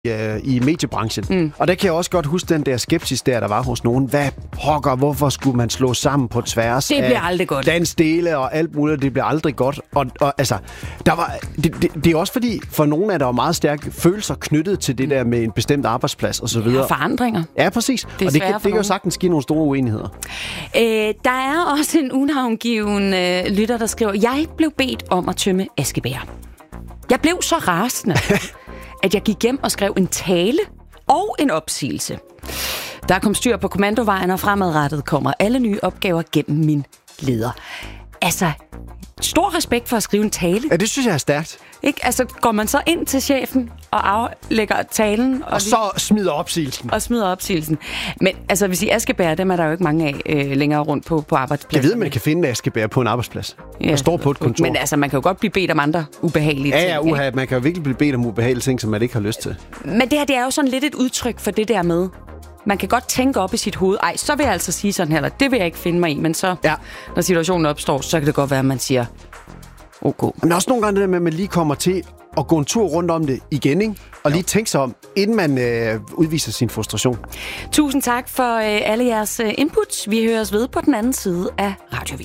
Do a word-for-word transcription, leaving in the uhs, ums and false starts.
i mediebranchen. Mm. Og der kan jeg også godt huske den der skepsis der, der var hos nogen. Hvad pokker, hvorfor skulle man slå sammen på tværs det bliver aldrig godt. Landsdele og alt muligt, det bliver aldrig godt. Og, og altså, der var, det, det, det er også fordi, for nogen er der jo meget stærke følelser knyttet til det mm. der med en bestemt arbejdsplads og så videre. Ja, forandringer. Ja, præcis. Det og det kan, det kan jo sagtens give nogle store uenigheder. Øh, der er også en unavngiven øh, lytter, der skriver, jeg blev bedt om at tømme askebær. Jeg blev så rasende, at jeg gik hjem og skrev en tale og en opsigelse. Der kom styr på kommandovejen, og fremadrettet kommer alle nye opgaver gennem min leder. Altså, stor respekt for at skrive en tale. Ja, det synes jeg er stærkt. Ikke? Altså, går man så ind til chefen og aflægger talen... Og, og så smider opsigelsen. Og smider opsigelsen. Men altså, hvis I askebær, dem er der jo ikke mange af øh, længere rundt på, på arbejdspladsen. Jeg ved, at man kan finde askebær på en arbejdsplads. Ja. Der står på et kontor. Men altså, man kan jo godt blive bedt om andre ubehagelige ja, ting. Ja, uha, man kan jo virkelig blive bedt om ubehagelige ting, som man ikke har lyst til. Men det her, det er jo sådan lidt et udtryk for det der med... Man kan godt tænke op i sit hoved, ej, så vil jeg altså sige sådan her, eller det vil jeg ikke finde mig i, men så, ja. Når situationen opstår, så kan det godt være, at man siger, ok. Men også nogle gange det der med, at man lige kommer til at gå en tur rundt om det igen, ikke? Og lige tænke sig om, inden man øh, udviser sin frustration. Tusind tak for øh, alle jeres øh, inputs. Vi høres ved på den anden side af Radio